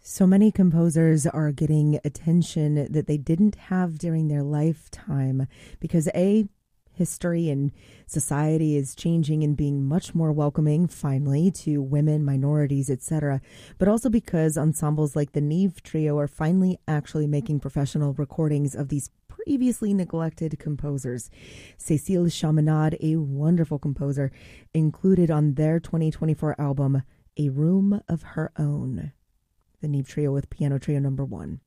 So many composers are getting attention that they didn't have during their lifetime because history and society is changing and being much more welcoming, finally, to women, minorities, etc. But also because ensembles like the Neve Trio are finally actually making professional recordings of these previously neglected composers. Cécile Chaminade, a wonderful composer, included on their 2024 album, A Room of Her Own. The Neve Trio with Piano Trio number 1.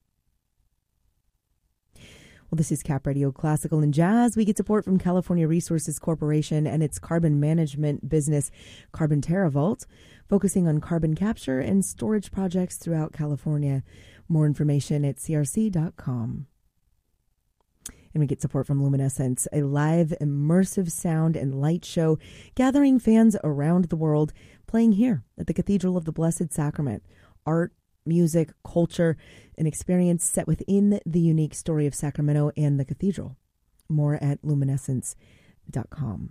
Well, this is Cap Radio Classical and Jazz. We get support from California Resources Corporation and its carbon management business, Carbon TerraVault, focusing on carbon capture and storage projects throughout California. More information at crc.com. And we get support from Luminescence, a live immersive sound and light show gathering fans around the world, playing here at the Cathedral of the Blessed Sacrament. Art, music, culture, an experience set within the unique story of Sacramento and the cathedral. More at luminescence.com.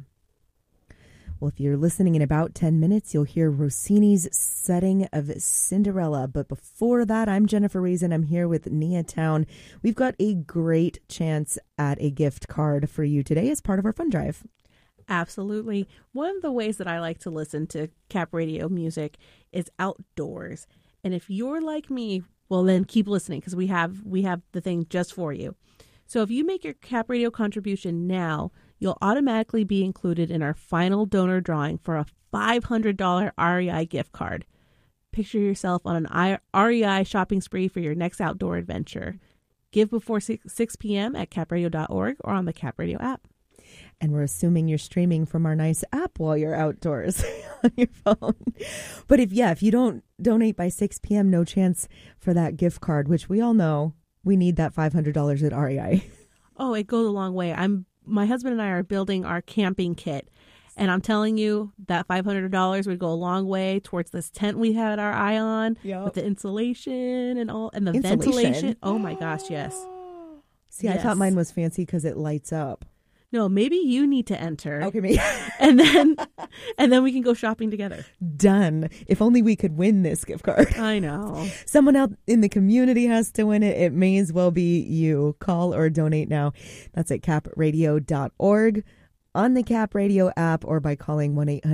Well, if you're listening in about 10 minutes, you'll hear Rossini's setting of Cinderella. But before that, I'm Jennifer Reason. I'm here with Nia Town. We've got a great chance at a gift card for you today as part of our fund drive. Absolutely. One of the ways that I like to listen to Cap Radio music is outdoors. And if you're like me, well, then keep listening because we have the thing just for you. So if you make your Cap Radio contribution now, you'll automatically be included in our final donor drawing for a $500 REI gift card. Picture yourself on an REI shopping spree for your next outdoor adventure. Give before 6 p.m. at capradio.org or on the Cap Radio app. And we're assuming you're streaming from our nice app while you're outdoors on your phone. But if you don't donate by 6 p.m., no chance for that gift card, which we all know we need that $500 at REI. Oh, it goes a long way. My husband and I are building our camping kit. And I'm telling you that $500 would go a long way towards this tent we had our eye on with the insulation and all, and the ventilation. Oh my gosh, yes. See, yes. I thought mine was fancy because it lights up. No, maybe you need to enter. Okay, me. and then we can go shopping together. Done. If only we could win this gift card. I know. Someone out in the community has to win it. It may as well be you. Call or donate now. That's at capradio.org, on the Cap Radio app, or by calling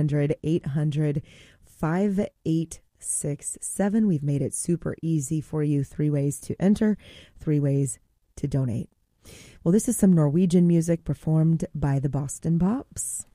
1-800-800-5867. We've made it super easy for you. 3 ways to enter, 3 ways to donate. Well, this is some Norwegian music performed by the Boston Pops.